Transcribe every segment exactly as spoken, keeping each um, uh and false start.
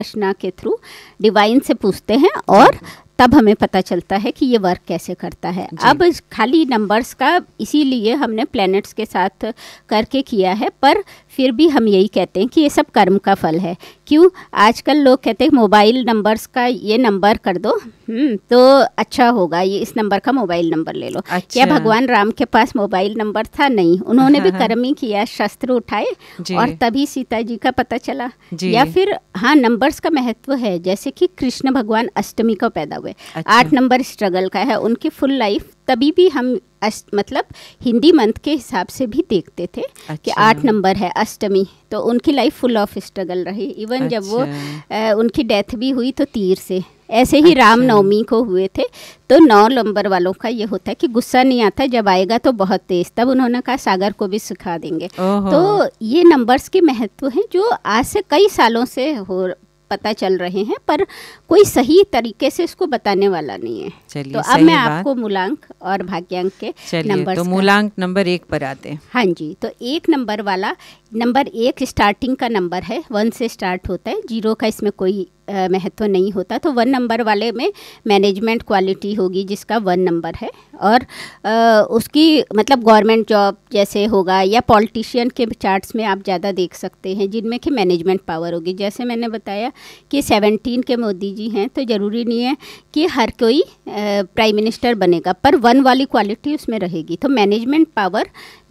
प्रश्न के through divine से पूछते हैं और तब हमें पता चलता है कि ये वर्क कैसे करता है। अब खाली नंबर्स का इसीलिए हमने प्लैनेट्स के साथ करके किया है, पर फिर भी हम यही कहते हैं कि ये सब कर्म का फल है। क्यों? आजकल लोग कहते हैं मोबाइल नंबर्स का ये नंबर कर दो तो अच्छा होगा, ये इस नंबर का मोबाइल नंबर ले लो। अच्छा। क्या भगवान राम के पास मोबाइल नंबर था? नहीं, उन्होंने भी कर्म ही किया, शस्त्र उठाए और तभी सीता जी का पता चला। या फिर हाँ, नंबर्स का महत्व है, जैसे कि कृष्ण भगवान अष्टमी को पैदा हुए। अच्छा। आठ नंबर स्ट्रगल का है, उनकी फुल लाइफ तभी भी हम अष्ट, मतलब हिंदी मंथ के हिसाब से भी देखते थे। अच्छा। कि आठ नंबर है अष्टमी, तो उनकी लाइफ फुल ऑफ स्ट्रगल रही। इवन अच्छा। जब वो आ, उनकी डेथ भी हुई तो तीर से। ऐसे ही अच्छा। रामनवमी को हुए थे। तो नौ नंबर वालों का ये होता है कि गुस्सा नहीं आता, जब आएगा तो बहुत तेज। तब उन्होंने कहा सागर को भी सिखा देंगे। तो ये नंबर्स के महत्व हैं जो आज से कई सालों से हो पता चल रहे हैं, पर कोई सही तरीके से इसको बताने वाला नहीं है। तो अब मैं आपको मूलांक और भाग्यांक के नंबर तो मूलांक नंबर एक पर आते हैं। हाँ जी, तो एक नंबर वाला, नंबर एक स्टार्टिंग का नंबर है, वन से स्टार्ट होता है, जीरो का इसमें कोई महत्व नहीं होता। तो वन नंबर वाले में मैनेजमेंट क्वालिटी होगी जिसका वन नंबर है, और आ, उसकी मतलब गवर्नमेंट जॉब जैसे होगा, या पॉलिटिशियन के चार्ट्स में आप ज़्यादा देख सकते हैं जिनमें कि मैनेजमेंट पावर होगी। जैसे मैंने बताया कि सेवनटीन के मोदी जी हैं, तो ज़रूरी नहीं है कि हर कोई प्राइम मिनिस्टर बनेगा, पर वन वाली क्वालिटी उसमें रहेगी। तो मैनेजमेंट पावर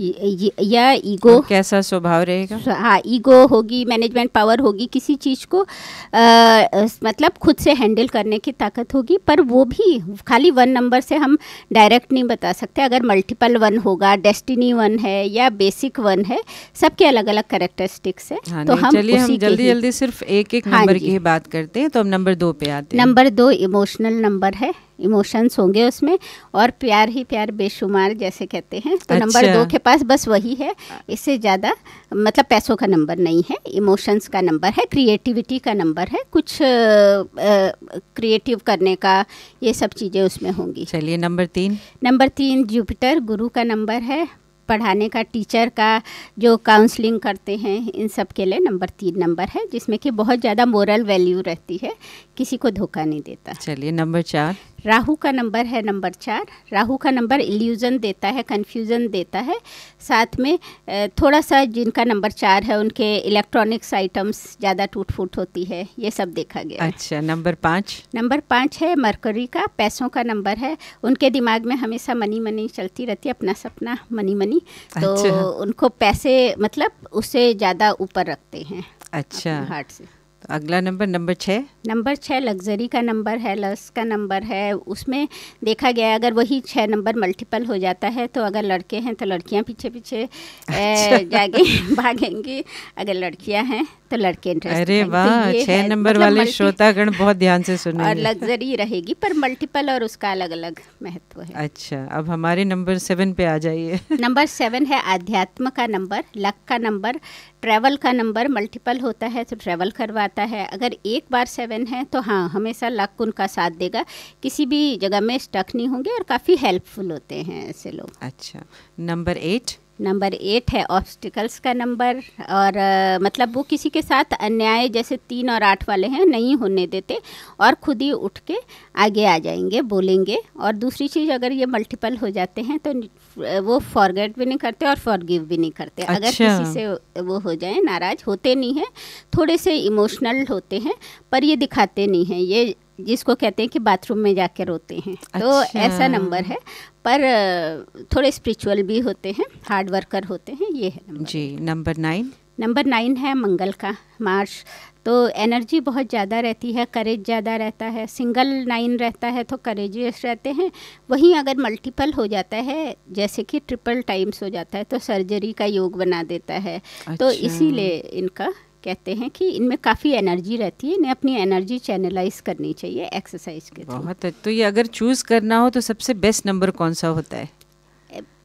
या ईगो, कैसा स्वभाव रहेगा? हाँ, ईगो होगी, मैनेजमेंट पावर होगी, किसी चीज़ को आ, मतलब खुद से हैंडल करने की ताकत होगी। पर वो भी खाली वन नंबर से हम डायरेक्ट नहीं बता सकते। अगर मल्टीपल वन होगा, डेस्टिनी वन है या बेसिक वन है, सबके अलग अलग कैरेक्टरिस्टिक्स है। हाँ, तो हम चलिए हम जल्दी जल्दी सिर्फ एक एक नंबर की बात करते हैं। तो हम नंबर दो पे आते हैं। नंबर दो इमोशनल नंबर है, इमोशंस होंगे उसमें, और प्यार ही प्यार बेशुमार जैसे कहते हैं। तो अच्छा। नंबर दो के पास बस वही है, इससे ज़्यादा मतलब पैसों का नंबर नहीं है, इमोशंस का नंबर है, क्रिएटिविटी का नंबर है, कुछ क्रिएटिव करने का, ये सब चीज़ें उसमें होंगी। चलिए नंबर तीन। नंबर तीन जुपिटर गुरु का नंबर है, पढ़ाने का, टीचर का, जो काउंसलिंग करते हैं, इन सब के लिए नंबर तीन नंबर है, जिसमें कि बहुत ज़्यादा मोरल वैल्यू रहती है, किसी को धोखा नहीं देता। चलिए नंबर चार। राहु का नंबर है नंबर चार। राहु का नंबर इल्यूजन देता है, कन्फ्यूज़न देता है, साथ में थोड़ा सा जिनका नंबर चार है उनके इलेक्ट्रॉनिक्स आइटम्स ज़्यादा टूट फूट होती है, ये सब देखा गया। अच्छा, नंबर पाँच। नंबर पाँच है मरकरी का, पैसों का नंबर है, उनके दिमाग में हमेशा मनी मनी चलती रहती है, अपना सपना मनी मनी। तो अच्छा। उनको पैसे मतलब उससे ज़्यादा ऊपर रखते हैं। अच्छा, हार्ट से। तो अगला नंबर नंबर छः। नंबर छः लग्जरी का नंबर है, लस का नंबर है। उसमें देखा गया अगर वही छः नंबर मल्टीपल हो जाता है तो अगर लड़के हैं तो लड़कियां पीछे पीछे अच्छा। जागे भागेंगी, अगर लड़कियां हैं तो लड़के इंटरेस्ट। अरे वाह, तो छः नंबर मतलब वाले श्रोतागण बहुत ध्यान से सुनेंगे। और लग्जरी रहेगी, पर मल्टीपल और उसका अलग अलग महत्व है। अच्छा, अब हमारे नंबर सेवन पे आ जाइए। नंबर सेवन है आध्यात्म का नंबर, लक का नंबर, ट्रैवल का नंबर। मल्टीपल होता है तो ट्रैवल करवाता है। अगर एक बार सेवन है तो हाँ, हमेशा लक उनका साथ देगा, किसी भी जगह में स्टक नहीं होंगे और काफ़ी हेल्पफुल होते हैं ऐसे लोग। अच्छा, नंबर एट। नंबर एट है ऑब्स्टिकल्स का नंबर, और आ, मतलब वो किसी के साथ अन्याय जैसे तीन और आठ वाले हैं नहीं होने देते, और खुद ही उठ के आगे आ जाएंगे, बोलेंगे। और दूसरी चीज़, अगर ये मल्टीपल हो जाते हैं तो वो फॉरगेट भी नहीं करते और फॉरगिव भी नहीं करते। अच्छा। अगर किसी से वो हो जाए, नाराज होते नहीं हैं, थोड़े से इमोशनल होते हैं, पर ये दिखाते नहीं हैं, ये जिसको कहते हैं कि बाथरूम में जाके रोते हैं। अच्छा। तो ऐसा नंबर है, पर थोड़े स्पिरिचुअल भी होते हैं, हार्ड वर्कर होते हैं, ये है नंबर। जी, नंबर नाइन। नंबर नाइन है मंगल का, मार्च। तो एनर्जी बहुत ज़्यादा रहती है, करेज ज़्यादा रहता है। सिंगल नाइन रहता है तो करेजियस रहते हैं, वहीं अगर मल्टीपल हो जाता है जैसे कि ट्रिपल टाइम्स हो जाता है तो सर्जरी का योग बना देता है। अच्छा। तो इसीलिए इनका कहते हैं कि इनमें काफ़ी एनर्जी रहती है, इन्हें अपनी एनर्जी चैनलाइज करनी चाहिए एक्सरसाइज के थ्रू। बहुत है। तो ये अगर चूज़ करना हो तो सबसे बेस्ट नंबर कौन सा होता है?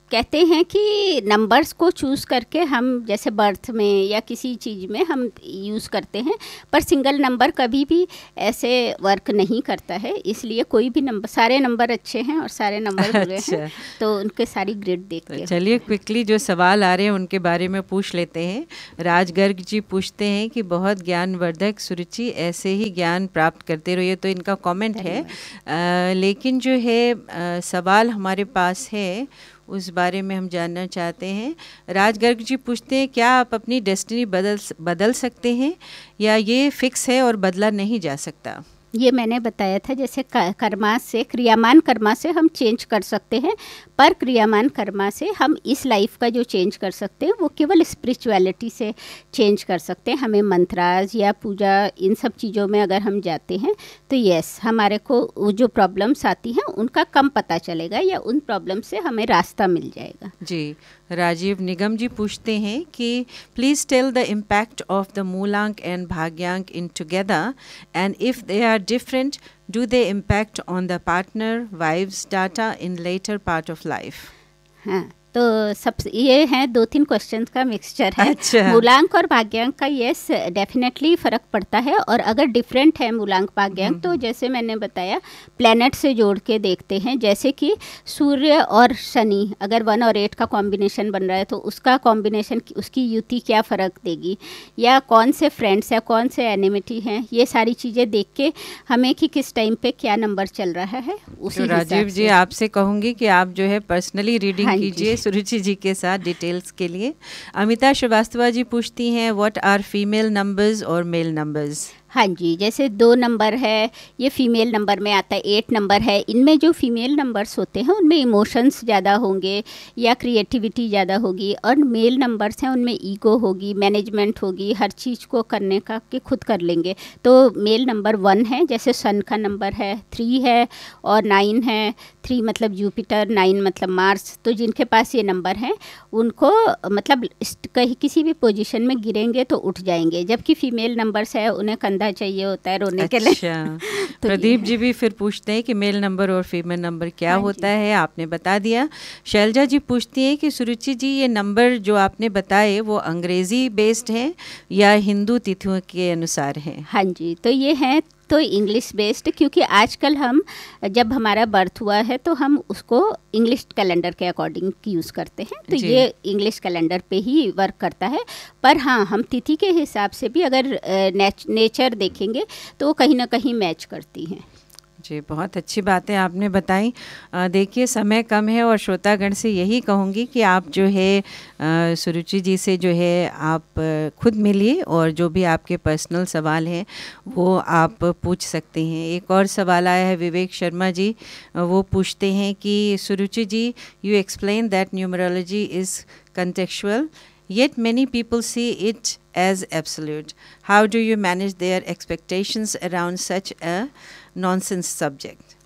कहते हैं कि नंबर्स को चूज़ करके हम जैसे बर्थ में या किसी चीज़ में हम यूज़ करते हैं, पर सिंगल नंबर कभी भी ऐसे वर्क नहीं करता है। इसलिए कोई भी नंबर, सारे नंबर अच्छे हैं और सारे नंबर बुरे अच्छा। हैं, तो उनके सारी ग्रेड देख के। तो चलिए क्विकली जो सवाल आ रहे हैं उनके बारे में पूछ लेते हैं। राज गर्ग जी पूछते हैं कि बहुत ज्ञानवर्धक सुरुचि, ऐसे ही ज्ञान प्राप्त करते रहिए, तो इनका कमेंट है। आ, लेकिन जो है आ, सवाल हमारे पास है उस बारे में हम जानना चाहते हैं। राज गर्ग जी पूछते हैं, क्या आप अपनी डेस्टिनी बदल बदल सकते हैं या ये फिक्स है और बदला नहीं जा सकता? ये मैंने बताया था, जैसे कर्मा से, क्रियामान कर्मा से हम चेंज कर सकते हैं, पर क्रियामान कर्मा से हम इस लाइफ का जो चेंज कर सकते हैं वो केवल स्पिरिचुअलिटी से चेंज कर सकते हैं। हमें मंत्राज या पूजा इन सब चीज़ों में अगर हम जाते हैं तो यस, हमारे को वो जो प्रॉब्लम्स आती हैं उनका कम पता चलेगा या उन प्रॉब्लम से हमें रास्ता मिल जाएगा। जी। राजीव निगम जी पूछते हैं कि please tell the impact of the मूलांक and भाग्यांक in together and if they are different, do they impact on the partner, wives, data in later part of life? हाँ, तो सब ये हैं दो तीन क्वेश्चंस का मिक्सचर है। अच्छा। मूलांक और भाग्यांक का यस डेफिनेटली फ़र्क पड़ता है, और अगर डिफरेंट है मूलांक भाग्यांक तो जैसे मैंने बताया प्लैनेट से जोड़ के देखते हैं। जैसे कि सूर्य और शनि अगर वन और एट का कॉम्बिनेशन बन रहा है तो उसका कॉम्बिनेशन, उसकी युति क्या फ़र्क देगी, या कौन से फ्रेंड्स हैं, कौन से एनिमिटी हैं, ये सारी चीज़ें देख के हमें कि किस टाइम पे क्या नंबर चल रहा है उसी तो राजीव जी आपसे कहूँगी कि आप जो है पर्सनली रीडिंग हाँ कीजिए सुरुचि जी के साथ डिटेल्स के लिए। अमिता श्रीवास्तव जी पूछती हैं, व्हाट आर फीमेल नंबर्स और मेल नंबर्स? हाँ जी, जैसे दो नंबर है, ये फीमेल नंबर में आता है, एट नंबर है। इनमें जो फीमेल नंबर्स होते हैं उनमें इमोशंस ज़्यादा होंगे या क्रिएटिविटी ज़्यादा होगी, और मेल नंबर्स हैं उनमें ईगो होगी, मैनेजमेंट होगी, हर चीज़ को करने का कि खुद कर लेंगे। तो मेल नंबर वन है, जैसे सन का नंबर है, थ्री है और नाइन है। थ्री मतलब जुपिटर, नाइन मतलब मार्स। तो जिनके पास ये नंबर हैं उनको मतलब कहीं किसी भी पोजीशन में गिरेंगे तो उठ जाएंगे, जबकि फीमेल नंबर्स है उन्हें कंधा चाहिए होता है रोने अच्छा। के लिए। तो प्रदीप जी भी फिर पूछते हैं कि मेल नंबर और फीमेल नंबर क्या हाँ होता है, आपने बता दिया। शैलजा जी पूछती हैं कि सुरुचि जी ये नंबर जो आपने बताए वो अंग्रेजी बेस्ड हैं या हिंदू तिथियों के अनुसार हैं? हाँ जी, तो ये हैं तो इंग्लिश बेस्ड, क्योंकि आजकल हम जब हमारा बर्थ हुआ है तो हम उसको इंग्लिश कैलेंडर के अकॉर्डिंग यूज़ करते हैं, तो ये इंग्लिश कैलेंडर पे ही वर्क करता है। पर हाँ, हम तिथि के हिसाब से भी अगर नेच, नेचर देखेंगे तो वो कहीं ना कहीं मैच करती हैं। जी, बहुत अच्छी बातें आपने बताई। देखिए समय कम है और श्रोतागण से यही कहूँगी कि आप जो है सुरुचि जी से जो है आप खुद मिलिए और जो भी आपके पर्सनल सवाल हैं वो आप पूछ सकते हैं। एक और सवाल आया है विवेक शर्मा जी, वो पूछते हैं कि सुरुचि जी, you explain that numerology is contextual, yet many people see it as absolute. How do you manage their expectations around such a nonsense subject?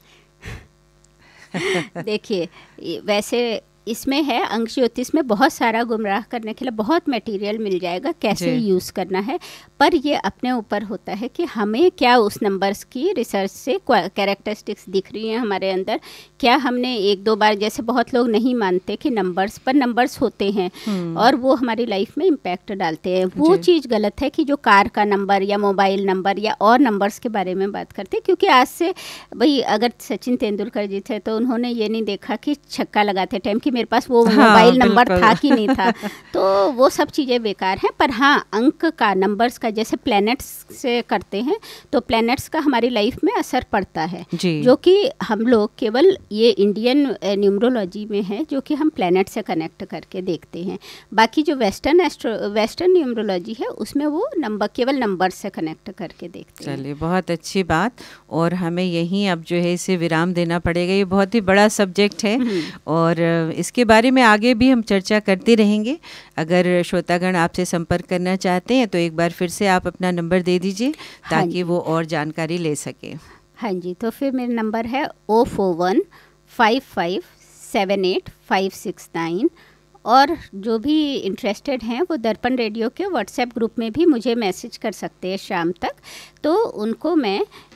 देखिए वैसे इसमें है अंक ज्योतिष में बहुत सारा गुमराह करने के लिए बहुत मटेरियल मिल जाएगा कैसे यूज़ करना है, पर ये अपने ऊपर होता है कि हमें क्या उस नंबर्स की रिसर्च से कैरेक्टरिस्टिक्स दिख रही हैं हमारे अंदर। क्या हमने एक दो बार, जैसे बहुत लोग नहीं मानते कि नंबर्स पर नंबर्स होते हैं और वो हमारी लाइफ में इम्पैक्ट डालते हैं, वो चीज़ गलत है कि जो कार का नंबर या मोबाइल नंबर या और नंबर्स के बारे में बात करते हैं। क्योंकि आज से भाई अगर सचिन तेंदुलकर जी थे तो उन्होंने ये नहीं देखा कि छक्का लगाते टाइम कि मेरे पास वो हाँ, मोबाइल नंबर था कि नहीं था, तो वो सब चीज़ें बेकार हैं। पर हाँ, अंक का, नंबर्स का, जैसे प्लैनेट्स से करते हैं तो प्लैनेट्स का हमारी लाइफ में असर पड़ता है, जो कि हम लोग केवल ये इंडियन न्यूमरोलॉजी में है जो कि हम प्लैनेट से कनेक्ट करके देखते हैं। बाकी जो वेस्टर्न एस्ट्रो वेस्टर्न न्यूमरोलॉजी है उसमें वो नंबर केवल नंबर से कनेक्ट करके देखते हैं। चलिए, बहुत अच्छी बात। और हमें यहीं अब जो है इसे विराम देना पड़ेगा, ये बहुत ही बड़ा सब्जेक्ट है और इसके बारे में आगे भी हम चर्चा करते रहेंगे। अगर श्रोतागण आपसे संपर्क करना चाहते हैं तो एक बार फिर से आप अपना नंबर दे दीजिए ताकि हाँ वो और जानकारी ले सके। हाँ जी, तो फिर मेरा नंबर है O four one five five seven eight five six nine, और जो भी इंटरेस्टेड हैं वो दर्पण रेडियो के व्हाट्सएप ग्रुप में भी मुझे मैसेज कर सकते हैं शाम तक, तो उनको मैं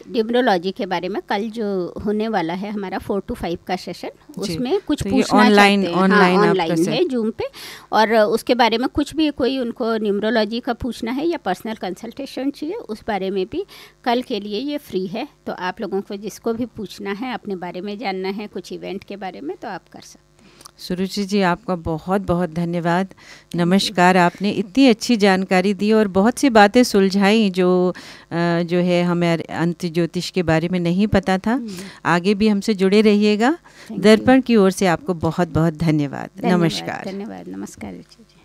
न्यूमरोलॉजी के बारे में कल जो होने वाला है हमारा फोर टू फाइव का सेशन, उसमें कुछ तो पूछना ऑनलाइन चाहते हैं। ऑनलाइन हाँ, आपका ऑनलाइन से- है जूम पे, और उसके बारे में कुछ भी कोई उनको न्यूमरोलॉजी का पूछना है या पर्सनल कंसल्टेशन चाहिए, उस बारे में भी कल के लिए ये फ्री है। तो आप लोगों को जिसको भी पूछना है, अपने बारे में जानना है, कुछ इवेंट के बारे में, तो आप कर सकते हैं। सुरुचि जी, आपका बहुत बहुत धन्यवाद। नमस्कार। आपने इतनी अच्छी जानकारी दी और बहुत सी बातें सुलझाई जो अ, जो है हमें अंत ज्योतिष के बारे में नहीं पता था। आगे भी हमसे जुड़े रहिएगा। दर्पण की ओर से आपको बहुत बहुत धन्यवाद। धन्यवाद, नमस्कार। धन्यवाद, नमस्कार रुचि जी।